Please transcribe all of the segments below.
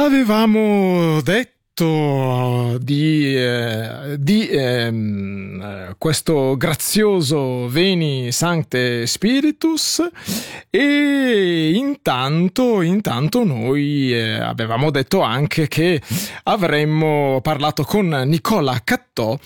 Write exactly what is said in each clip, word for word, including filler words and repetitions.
Avevamo detto di, eh, di ehm, questo grazioso Veni Sancte Spiritus e intanto, intanto noi eh, avevamo detto anche che avremmo parlato con Nicola Cattò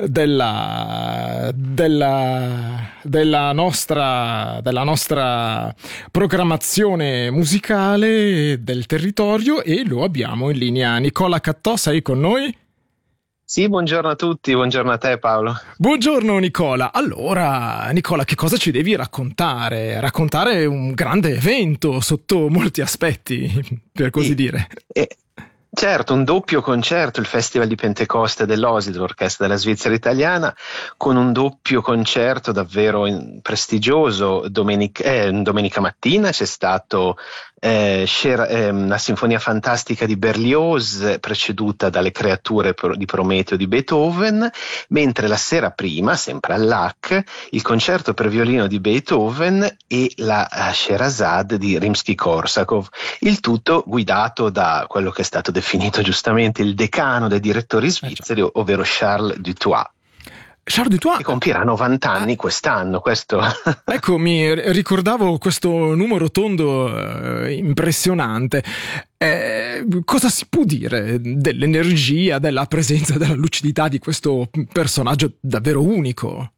della, della, della nostra, della nostra programmazione musicale del territorio e lo abbiamo in linea. Nicola Cattò, sei con noi? Sì, buongiorno a tutti, buongiorno a te Paolo. Buongiorno Nicola. Allora, Nicola, che cosa ci devi raccontare? Raccontare un grande evento sotto molti aspetti, per così Sì. dire. E, certo, un doppio concerto, il Festival di Pentecoste dell'O S I, dell'Orchestra della Svizzera Italiana, con un doppio concerto davvero in, prestigioso. Domenica, eh, domenica mattina c'è stato eh, Scher, eh, la Sinfonia Fantastica di Berlioz, preceduta dalle Creature di Prometeo di Beethoven, mentre la sera prima, sempre all'A C, il concerto per violino di Beethoven e la Scheherazade di Rimsky-Korsakov, il tutto guidato da quello che è stato definito giustamente il decano dei direttori svizzeri, ovvero Charles Dutoit. Charles Dutoit che compirà novanta anni ah. quest'anno. Questo ecco, mi ricordavo questo numero tondo eh, impressionante. Eh, cosa si può dire dell'energia, della presenza, della lucidità di questo personaggio davvero unico?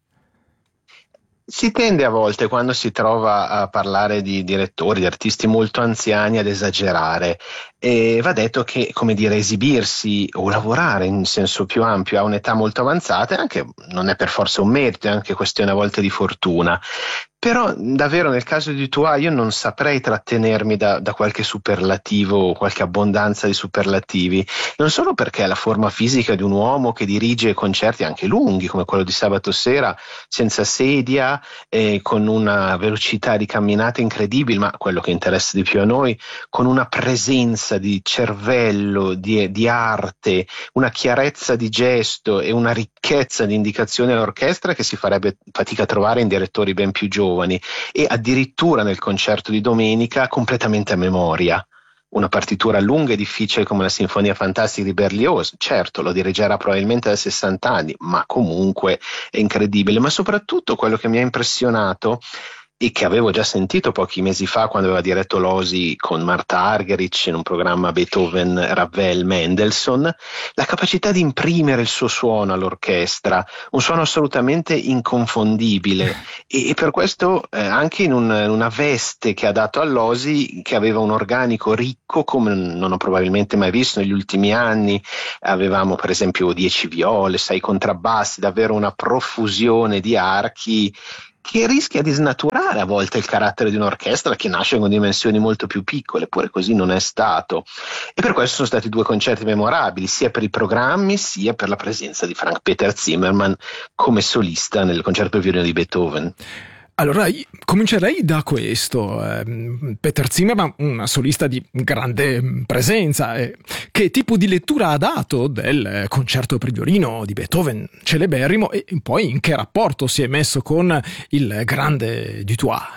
Si tende a volte, quando si trova a parlare di direttori, di artisti molto anziani, ad esagerare, e va detto che, come dire, esibirsi o lavorare in senso più ampio a un'età molto avanzata anche, non è per forza un merito, è anche questione a volte di fortuna. Però davvero nel caso di Dutoit io non saprei trattenermi da, da qualche superlativo o qualche abbondanza di superlativi, non solo perché ha la forma fisica di un uomo che dirige concerti anche lunghi come quello di sabato sera, senza sedia, eh, con una velocità di camminata incredibile, ma quello che interessa di più a noi, con una presenza di cervello, di, di arte, una chiarezza di gesto e una ricchezza di indicazioni all'orchestra che si farebbe fatica a trovare in direttori ben più giovani. E addirittura nel concerto di domenica completamente a memoria, una partitura lunga e difficile come la Sinfonia Fantastica di Berlioz. Certo, lo dirigerà probabilmente da sessanta anni, ma comunque è incredibile. Ma soprattutto quello che mi ha impressionato e che avevo già sentito pochi mesi fa quando aveva diretto l'O S I con Martha Argerich in un programma Beethoven, Ravel, Mendelssohn, la capacità di imprimere il suo suono all'orchestra, un suono assolutamente inconfondibile e, e per questo eh, anche in, un, in una veste che ha dato all'O S I, che aveva un organico ricco come non ho probabilmente mai visto negli ultimi anni. Avevamo per esempio dieci viole, sei contrabbassi, davvero una profusione di archi che rischia di snaturare a volte il carattere di un'orchestra che nasce con dimensioni molto più piccole, eppure così non è stato. E per questo sono stati due concerti memorabili, sia per i programmi sia per la presenza di Frank Peter Zimmermann come solista nel concerto per violino di Beethoven. Allora, comincerei da questo. Eh, Peter Zimmermann, una solista di grande presenza. Eh, che tipo di lettura ha dato del concerto per violino di Beethoven, celeberrimo, e poi in che rapporto si è messo con il grande Dutoit?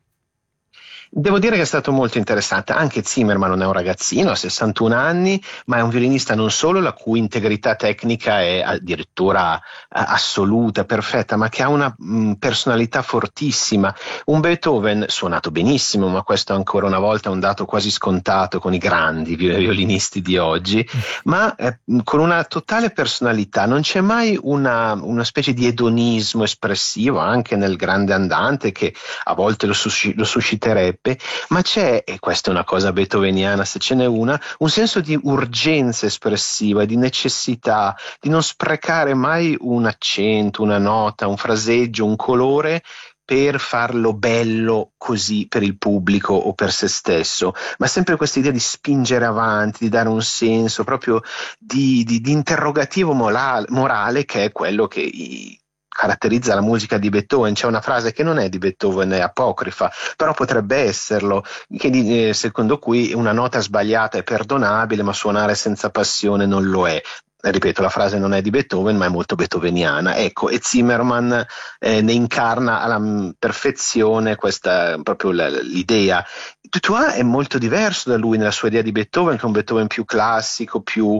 Devo dire che è stato molto interessante. Anche Zimmermann non è un ragazzino, ha sessantuno anni, ma è un violinista non solo la cui integrità tecnica è addirittura assoluta, perfetta, ma che ha una mh, personalità fortissima. Un Beethoven suonato benissimo, ma questo ancora una volta è un dato quasi scontato con i grandi violinisti di oggi, ma eh, con una totale personalità. Non c'è mai una, una specie di edonismo espressivo, anche nel grande andante, che a volte lo, susci- lo susciterebbe. Ma c'è, e questa è una cosa beethoveniana se ce n'è una, un senso di urgenza espressiva, di necessità, di non sprecare mai un accento, una nota, un fraseggio, un colore per farlo bello così per il pubblico o per se stesso, ma sempre questa idea di spingere avanti, di dare un senso proprio di, di, di interrogativo morale, morale, che è quello che i caratterizza la musica di Beethoven. C'è una frase che non è di Beethoven, è apocrifa, però potrebbe esserlo, che, eh, secondo cui una nota sbagliata è perdonabile, ma suonare senza passione non lo è. Ripeto, la frase non è di Beethoven, ma è molto beethoveniana. Ecco, e Zimmermann eh, ne incarna alla perfezione questa proprio l'idea. Dutoit è molto diverso da lui nella sua idea di Beethoven, che è un Beethoven più classico, più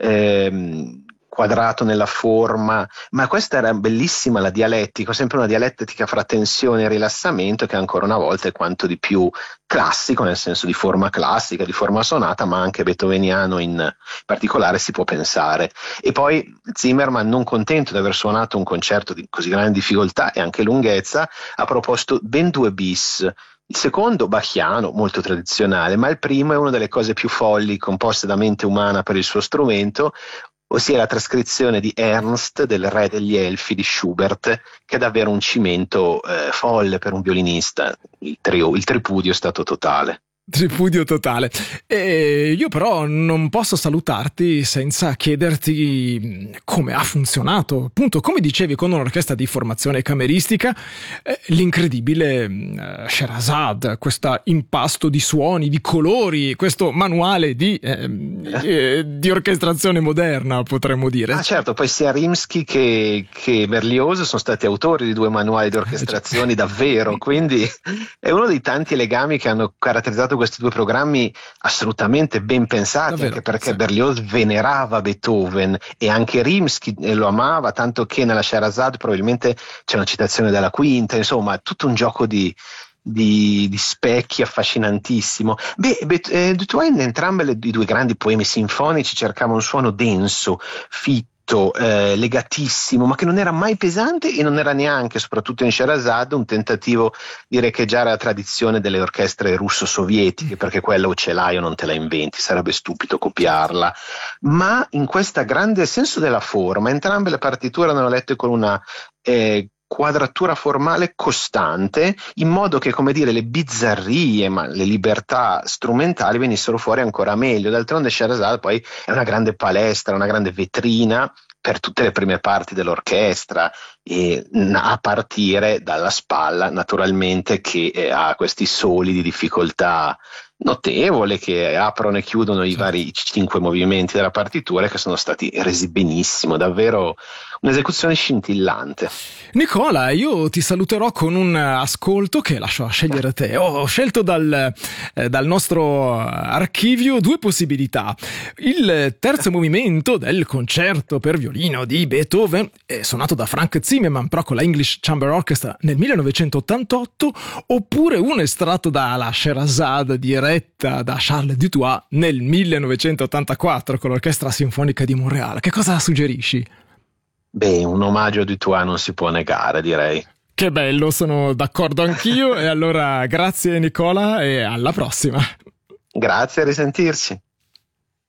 ehm, quadrato nella forma, ma questa era bellissima la dialettica, sempre una dialettica fra tensione e rilassamento, che ancora una volta è quanto di più classico, nel senso di forma classica, di forma sonata, ma anche beethoveniano in particolare si può pensare. E poi Zimmermann, non contento di aver suonato un concerto di così grande difficoltà e anche lunghezza, ha proposto ben due bis. Il secondo, bachiano, molto tradizionale, ma il primo è una delle cose più folli composte da mente umana per il suo strumento, ossia la trascrizione di Ernst del Re degli Elfi di Schubert, che è davvero un cimento eh, folle per un violinista. Il, trio, il tripudio è stato totale. Tripudio totale. E io però non posso salutarti senza chiederti come ha funzionato, appunto, come dicevi, con un'orchestra di formazione cameristica, eh, l'incredibile eh, Sherazade, questo impasto di suoni, di colori, questo manuale di, eh, eh, di orchestrazione moderna, potremmo dire. Ah certo, poi sia Rimsky che, che Berlioz sono stati autori di due manuali di orchestrazioni davvero, quindi è uno dei tanti legami che hanno caratterizzato questi due programmi assolutamente ben pensati. Davvero, anche perché sì. Berlioz venerava Beethoven e anche Rimsky lo amava, tanto che nella Sherazade probabilmente c'è una citazione dalla quinta, insomma tutto un gioco di, di, di specchi affascinantissimo. Beh, eh, Dutoit in entrambi i due grandi poemi sinfonici cercava un suono denso, fitto, Eh, legatissimo, ma che non era mai pesante e non era neanche, soprattutto in Sherazade, un tentativo di recheggiare la tradizione delle orchestre russo-sovietiche, perché quella o ce l'hai o non te la inventi, sarebbe stupido copiarla. Ma in questo grande senso della forma, entrambe le partiture erano lette con una eh, quadratura formale costante, in modo che, come dire, le bizzarrie, ma le libertà strumentali venissero fuori ancora meglio. D'altronde Sherazade poi è una grande palestra, una grande vetrina per tutte le prime parti dell'orchestra, e a partire dalla spalla, naturalmente, che eh, ha questi soli di difficoltà notevole che aprono e chiudono i vari cinque movimenti della partitura, che sono stati resi benissimo, davvero un'esecuzione scintillante. Nicola, io ti saluterò con un ascolto che lascio a scegliere te. Ho scelto dal, eh, dal nostro archivio due possibilità. Il terzo movimento del concerto per violino di Beethoven, è suonato da Frank Zimmermann, però con la English Chamber Orchestra nel millenovecentottantotto, oppure un estratto dalla Sherazade diretta da Charles Dutoit nel millenovecentottantaquattro con l'Orchestra Sinfonica di Montréal. Che cosa suggerisci? Beh, un omaggio a Dutoit non si può negare, direi. Che bello, sono d'accordo anch'io. E allora grazie Nicola e alla prossima. Grazie, a risentirci.